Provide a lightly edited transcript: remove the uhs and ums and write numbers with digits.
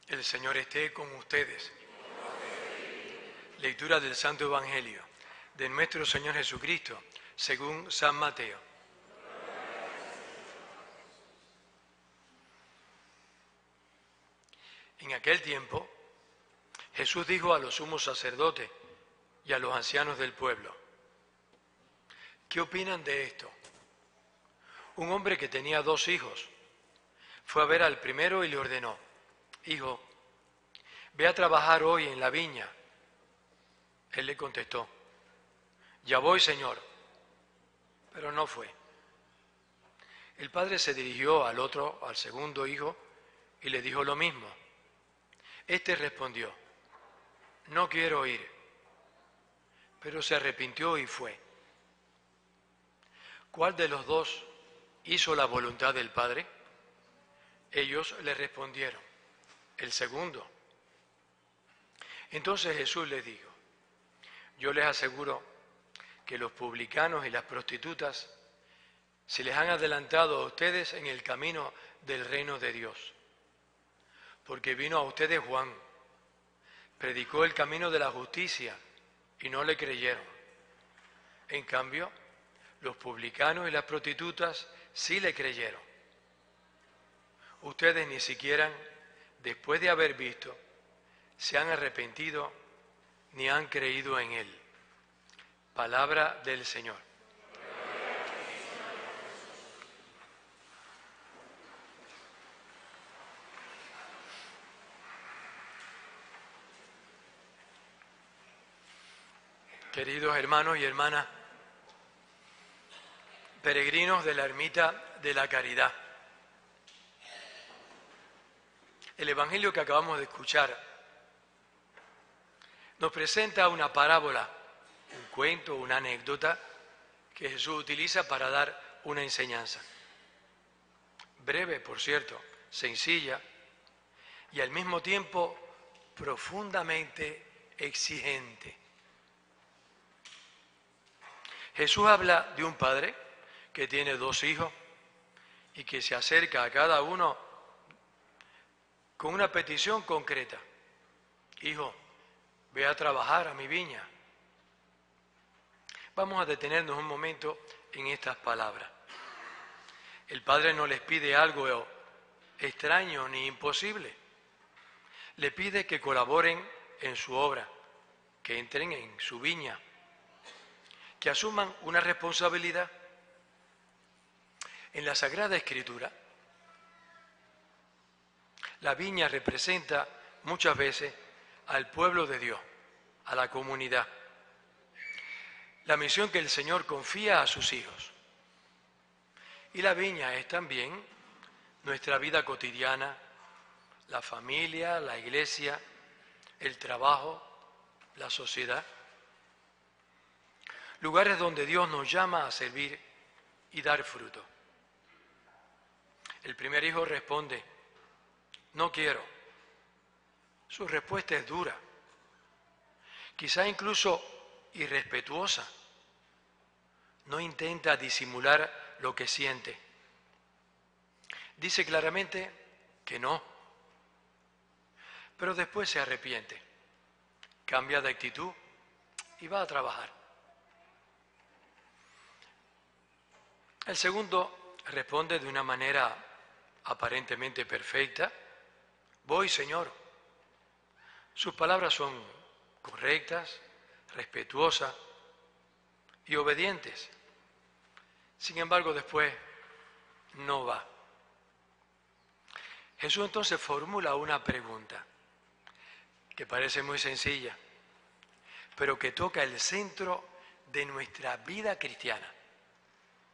El Señor esté con ustedes. Lectura del Santo Evangelio de nuestro Señor Jesucristo, según San Mateo. En aquel tiempo, Jesús dijo a los sumos sacerdotes y a los ancianos del pueblo: ¿qué opinan de esto? Un hombre que tenía 2 hijos fue a ver al primero y le ordenó: Hijo, ve a trabajar hoy en la viña. Él le contestó: Ya voy, Señor. Pero no fue. El padre se dirigió al segundo hijo, y le dijo lo mismo. Este respondió: No quiero ir. Pero se arrepintió y fue. ¿Cuál de los 2 hizo la voluntad del Padre? Ellos le respondieron: El segundo. Entonces Jesús les dijo: Yo les aseguro que los publicanos y las prostitutas se les han adelantado a ustedes en el camino del reino de Dios. Porque vino a ustedes Juan, predicó el camino de la justicia y no le creyeron. En cambio, los publicanos y las prostitutas sí le creyeron. Ustedes ni siquiera, después de haber visto, se han arrepentido ni han creído en Él. Palabra del Señor. Queridos hermanos y hermanas, peregrinos de la Ermita de la Caridad, el Evangelio que acabamos de escuchar nos presenta una parábola, un cuento, una anécdota que Jesús utiliza para dar una enseñanza. Breve, por cierto, sencilla y al mismo tiempo profundamente exigente. Jesús habla de un padre que tiene 2 hijos y que se acerca a cada uno con una petición concreta. Hijo, ve a trabajar a mi viña. Vamos a detenernos un momento en estas palabras. El Padre no les pide algo extraño ni imposible. Le pide que colaboren en su obra, que entren en su viña, que asuman una responsabilidad. En la Sagrada Escritura, la viña representa muchas veces al pueblo de Dios, a la comunidad. La misión que el Señor confía a sus hijos. Y la viña es también nuestra vida cotidiana, la familia, la iglesia, el trabajo, la sociedad. Lugares donde Dios nos llama a servir y dar fruto. El primer hijo responde: No quiero. Su respuesta es dura, quizá incluso irrespetuosa. No intenta disimular lo que siente. Dice claramente que no, pero después se arrepiente, cambia de actitud y va a trabajar. El segundo responde de una manera aparentemente perfecta: Voy, Señor. Sus palabras son correctas, respetuosas y obedientes. Sin embargo, después no va. Jesús entonces formula una pregunta que parece muy sencilla, pero que toca el centro de nuestra vida cristiana.